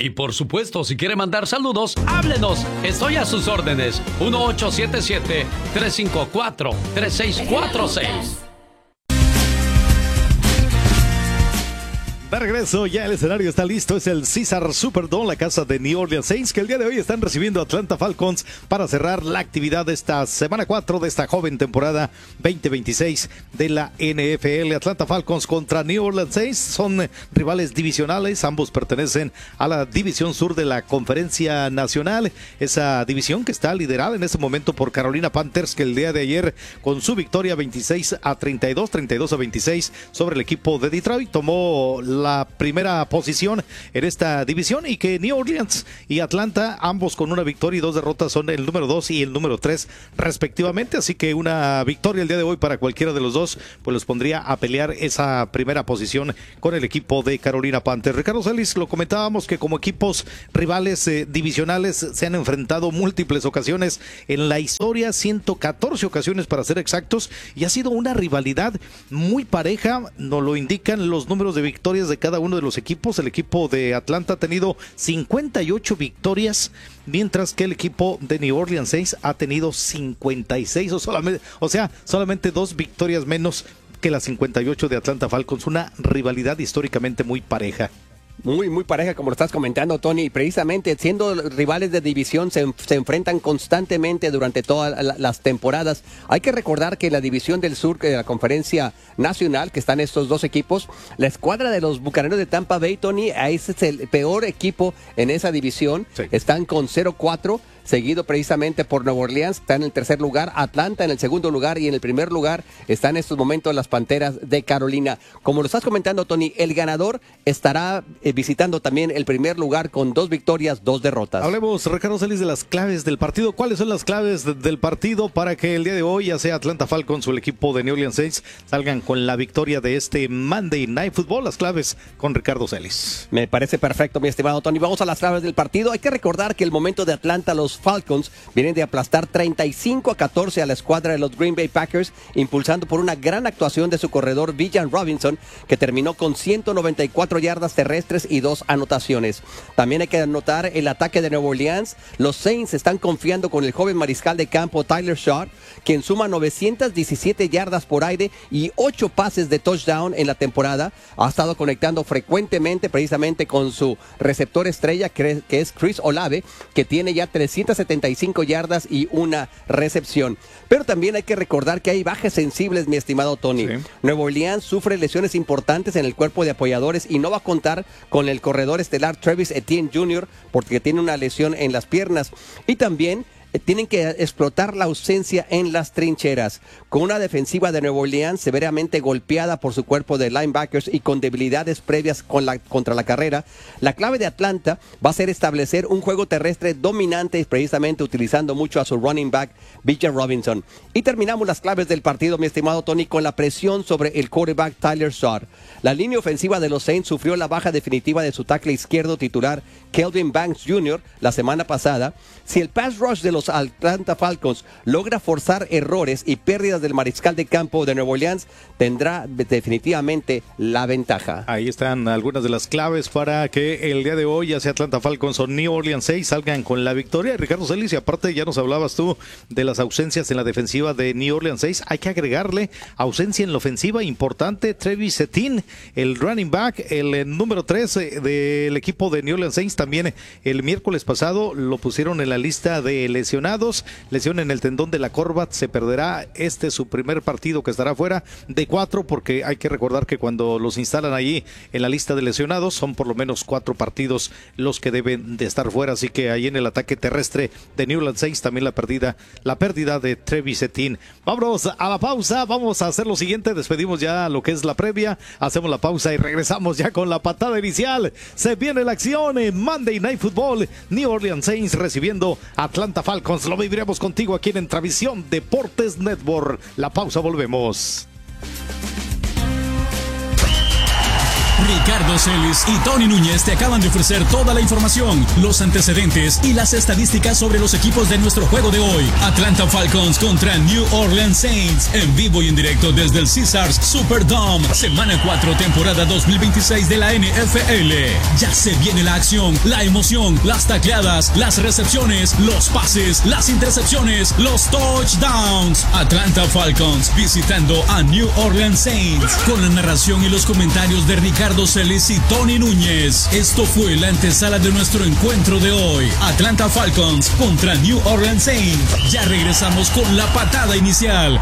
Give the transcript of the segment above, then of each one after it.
Y por supuesto, si quiere mandar saludos, háblenos. Estoy a sus órdenes. 1877-354-3646. De regreso, ya el escenario está listo, es el Caesars Superdome, la casa de New Orleans Saints, que el día de hoy están recibiendo a Atlanta Falcons para cerrar la actividad de esta semana 4 de esta joven temporada 2026 de la NFL. Atlanta Falcons contra New Orleans Saints son rivales divisionales, ambos pertenecen a la división sur de la Conferencia Nacional, esa división que está liderada en este momento por Carolina Panthers, que el día de ayer con su victoria 26-32, 32-26 sobre el equipo de Detroit, tomó la primera posición en esta división, y que New Orleans y Atlanta, ambos con una victoria y 2 derrotas, son el número 2 y el número 3 respectivamente, así que una victoria el día de hoy para cualquiera de los dos pues los pondría a pelear esa primera posición con el equipo de Carolina Panthers. Ricardo Celis, lo comentábamos que como equipos rivales divisionales se han enfrentado múltiples ocasiones en la historia, 114 ocasiones para ser exactos, y ha sido una rivalidad muy pareja, nos lo indican los números de victorias de cada uno de los equipos. El equipo de Atlanta ha tenido 58 victorias, mientras que el equipo de New Orleans Saints ha tenido 56, solamente 2 victorias menos que las 58 de Atlanta Falcons. Una rivalidad históricamente muy pareja. Muy pareja, como lo estás comentando, Tony. Precisamente siendo rivales de división se enfrentan constantemente durante todas las temporadas. Hay que recordar que la división del sur de la Conferencia Nacional, que están estos dos equipos, la escuadra de los Bucaneros de Tampa Bay, Tony, ese es el peor equipo en esa división. Sí. Están con 0-4. Seguido precisamente por Nueva Orleans, está en el tercer lugar, Atlanta en el segundo lugar, y en el primer lugar están en estos momentos las Panteras de Carolina. Como lo estás comentando, Tony, el ganador estará visitando también el primer lugar con 2 victorias, 2 derrotas. Hablemos, Ricardo Celis, de las claves del partido. ¿Cuáles son las claves del partido para que el día de hoy, ya sea Atlanta Falcons o el equipo de New Orleans Saints, salgan con la victoria de este Monday Night Football? Las claves con Ricardo Celis. Me parece perfecto, mi estimado Tony. Vamos a las claves del partido. Hay que recordar que el momento de Atlanta, los Falcons vienen de aplastar 35-14 a la escuadra de los Green Bay Packers, impulsando por una gran actuación de su corredor Bijan Robinson, que terminó con 194 yardas terrestres y 2 anotaciones. También hay que anotar el ataque de Nueva Orleans. Los Saints están confiando con el joven mariscal de campo Tyler Shaw, quien suma 917 yardas por aire y 8 pases de touchdown en la temporada. Ha estado conectando frecuentemente precisamente con su receptor estrella, que es Chris Olave, que tiene ya 375 yardas y 1 recepción. Pero también hay que recordar que hay bajas sensibles, mi estimado Tony. Sí. Nueva Orleans sufre lesiones importantes en el cuerpo de apoyadores y no va a contar con el corredor estelar Travis Etienne Jr. porque tiene una lesión en las piernas. Y también tienen que explotar la ausencia en las trincheras. Con una defensiva de Nueva Orleans severamente golpeada por su cuerpo de linebackers y con debilidades previas contra la carrera, la clave de Atlanta va a ser establecer un juego terrestre dominante, precisamente utilizando mucho a su running back, Bijan Robinson. Y terminamos las claves del partido, mi estimado Tony, con la presión sobre el quarterback Tyler Shaw. La línea ofensiva de los Saints sufrió la baja definitiva de su tackle izquierdo titular, Kelvin Banks Jr., la semana pasada. Si el pass rush de los Atlanta Falcons logra forzar errores y pérdidas del mariscal de campo de Nueva Orleans, tendrá definitivamente la ventaja. Ahí están algunas de las claves para que el día de hoy, ya sea Atlanta Falcons o New Orleans Saints, salgan con la victoria. Ricardo Celis, y aparte ya nos hablabas tú de las ausencias en la defensiva de New Orleans Saints. Hay que agregarle ausencia en la ofensiva importante. Travis Etienne, el running back, el número 3 del equipo de New Orleans Saints, también el miércoles pasado lo pusieron en la lista de lesionados. Lesión en el tendón de la corva, se perderá su primer partido, que estará fuera de 4, porque hay que recordar que cuando los instalan allí en la lista de lesionados son por lo menos 4 partidos los que deben de estar fuera. Así que ahí en el ataque terrestre de New Orleans Saints también la pérdida de Travis Etienne. Vámonos a la pausa, vamos a hacer lo siguiente, despedimos ya lo que es la previa, hacemos la pausa y regresamos ya con la patada inicial. Se viene la acción en Monday Night Football, New Orleans Saints recibiendo Atlanta Falcons. Lo viviremos contigo aquí en Travisión Deportes Network. La pausa, volvemos. Ricardo Celis y Tony Núñez te acaban de ofrecer toda la información, los antecedentes y las estadísticas sobre los equipos de nuestro juego de hoy. Atlanta Falcons contra New Orleans Saints, en vivo y en directo desde el Caesars Superdome, semana 4, temporada 2026 de la NFL. Ya se viene la acción, la emoción, las tacleadas, las recepciones, los pases, las intercepciones, los touchdowns. Atlanta Falcons visitando a New Orleans Saints, con la narración y los comentarios de Ricardo Celis y Tony Núñez. Esto fue la antesala de nuestro encuentro de hoy. Atlanta Falcons contra New Orleans Saints. Ya regresamos con la patada inicial.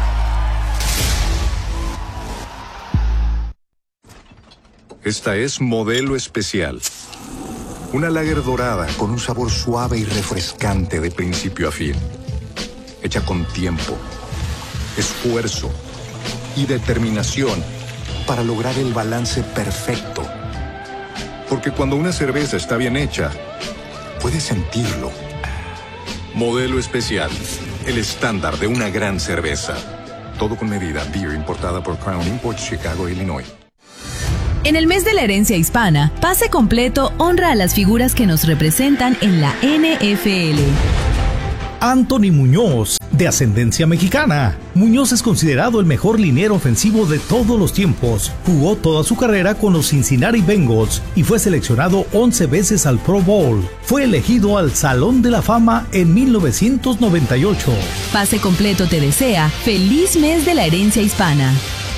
Esta es Modelo Especial. Una lager dorada con un sabor suave y refrescante de principio a fin. Hecha con tiempo, esfuerzo y determinación para lograr el balance perfecto. Porque cuando una cerveza está bien hecha, puedes sentirlo. Modelo Especial, el estándar de una gran cerveza. Todo con medida. Beer importada por Crown Imports, Chicago, Illinois. En el mes de la herencia hispana, Pase Completo honra a las figuras que nos representan en la NFL. Anthony Muñoz, de ascendencia mexicana. Muñoz es considerado el mejor liniero ofensivo de todos los tiempos. Jugó toda su carrera con los Cincinnati Bengals y fue seleccionado 11 veces al Pro Bowl. Fue elegido al Salón de la Fama en 1998. Pase Completo te desea feliz mes de la herencia hispana.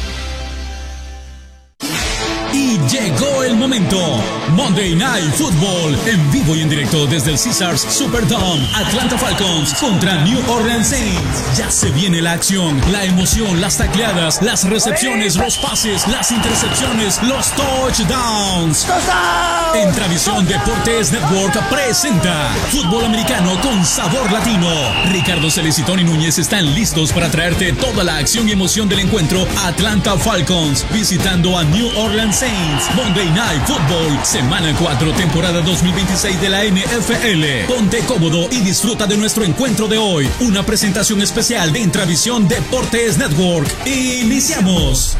Y llegó el momento. Monday Night Football, en vivo y en directo desde el Caesars Superdome. Atlanta Falcons contra New Orleans Saints. Ya se viene la acción, la emoción, las tacleadas, las recepciones, los pases, las intercepciones, los touchdowns. Entravisión Deportes Network presenta Fútbol Americano con Sabor Latino. Ricardo Celis y Tony Núñez están listos para traerte toda la acción y emoción del encuentro. Atlanta Falcons visitando a New Orleans Saints. Monday Night Football, semana 4, temporada 2026 de la NFL. Ponte cómodo y disfruta de nuestro encuentro de hoy. Una presentación especial de Intravisión Deportes Network. Iniciamos.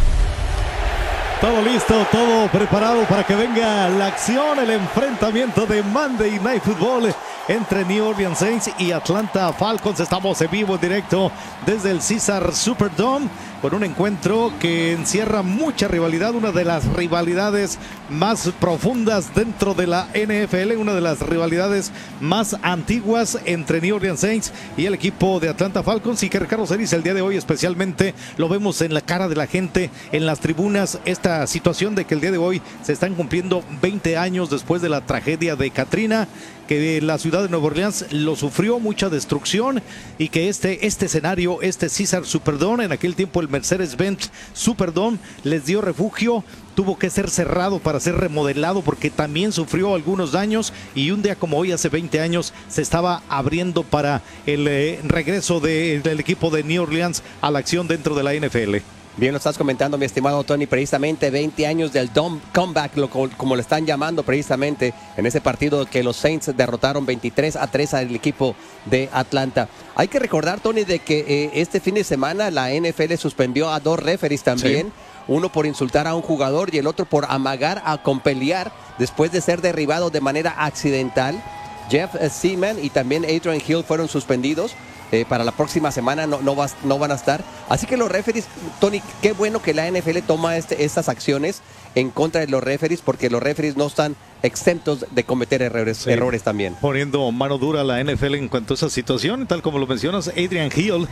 Todo listo, todo preparado para que venga la acción, el enfrentamiento de Monday Night Football entre New Orleans Saints y Atlanta Falcons. Estamos en vivo, en directo desde el Caesars Superdome, con un encuentro que encierra mucha rivalidad, una de las rivalidades más profundas dentro de la NFL, una de las rivalidades más antiguas entre New Orleans Saints y el equipo de Atlanta Falcons, y que Ricardo Celis el día de hoy especialmente lo vemos en la cara de la gente, en las tribunas, esta situación de que el día de hoy se están cumpliendo 20 años después de la tragedia de Katrina, que la ciudad de Nueva Orleans lo sufrió, mucha destrucción, y que este escenario, este Caesars Superdome, en aquel tiempo el Mercedes-Benz Superdome, les dio refugio. Tuvo que ser cerrado para ser remodelado porque también sufrió algunos daños, y un día como hoy, hace 20 años, se estaba abriendo para el regreso del equipo de New Orleans a la acción dentro de la NFL. Bien, lo estás comentando, mi estimado Tony, precisamente 20 años del Dome Comeback, como lo están llamando precisamente en ese partido que los Saints derrotaron 23-3 al equipo de Atlanta. Hay que recordar, Tony, de que este fin de semana la NFL suspendió a 2 referees también. Sí. Uno por insultar a un jugador y el otro por amagar con pelear después de ser derribado de manera accidental. Jeff Seaman y también Adrian Hill fueron suspendidos. Para la próxima semana no van a estar. Así que los referees, Tony, qué bueno que la NFL toma estas acciones en contra de los referees, porque los referees no están exentos de cometer errores también. Poniendo mano dura a la NFL en cuanto a esa situación, tal como lo mencionas, Adrian Hill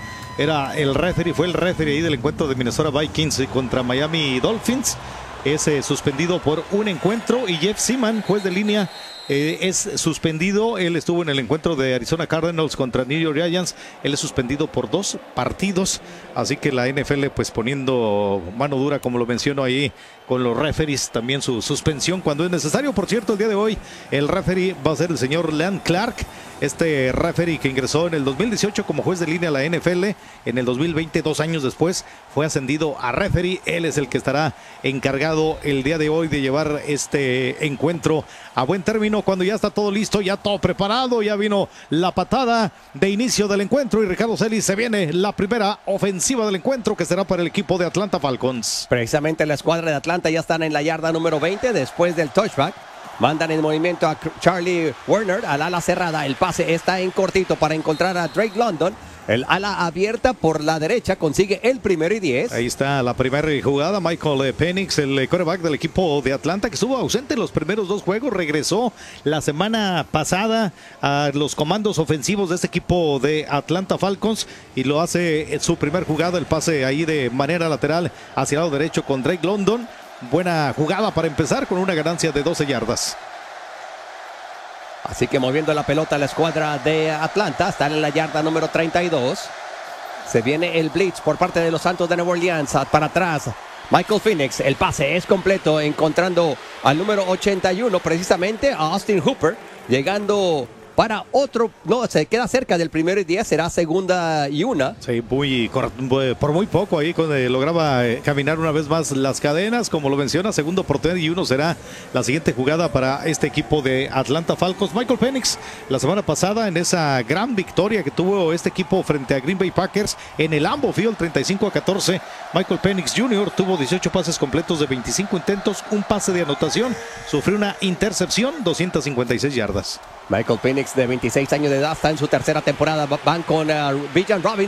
fue el referee ahí del encuentro de Minnesota Vikings contra Miami Dolphins. Es suspendido por un encuentro, y Jeff Seaman, juez de línea, es suspendido. Él estuvo en el encuentro de Arizona Cardinals contra New York Giants. Él es suspendido por 2 partidos. Así que la NFL pues poniendo mano dura, como lo menciono ahí, con los referees, también su suspensión cuando es necesario. Por cierto, el día de hoy el referee va a ser el señor Leon Clark, este referee que ingresó en el 2018 como juez de línea a la NFL. En el 2020, 2 años después, fue ascendido a referee. Él es el que estará encargado el día de hoy de llevar este encuentro a buen término. vino cuando ya está todo listo, ya todo preparado, ya vino la patada de inicio del encuentro y Ricardo Celis, se viene la primera ofensiva del encuentro que será para el equipo de Atlanta Falcons. Precisamente la escuadra de Atlanta ya están en la yarda número 20 después del touchback. Mandan en movimiento a Charlie Werner al ala cerrada. El pase está en cortito para encontrar a Drake London. El ala abierta por la derecha consigue el 1 y 10. Ahí está la primera jugada. Michael Penix, el quarterback del equipo de Atlanta, que estuvo ausente en los primeros 2 juegos, regresó la semana pasada a los comandos ofensivos de este equipo de Atlanta Falcons y lo hace en su primer jugada, el pase ahí de manera lateral hacia el lado derecho con Drake London. Buena jugada para empezar con una ganancia de 12 yardas. Así que moviendo la pelota la escuadra de Atlanta, están en la yarda número 32. Se viene el blitz por parte de los Santos de Nueva Orleans. Para atrás, Michael Penix. El pase es completo, encontrando al número 81, precisamente a Austin Hooper. Llegando para otro, no, se queda cerca del 1 y 10, será 2 y 1. Sí, por muy poco ahí lograba caminar una vez más las cadenas, como lo menciona, 2 por 3 y 1 será la siguiente jugada para este equipo de Atlanta Falcons. Michael Penix, la semana pasada en esa gran victoria que tuvo este equipo frente a Green Bay Packers en el Lambeau Field, 35-14, Michael Penix Jr. tuvo 18 pases completos de 25 intentos, un pase de anotación, sufrió una intercepción, 256 yardas. Michael Penix, de 26 años de edad, está en su tercera temporada. Van con Bijan Robinson.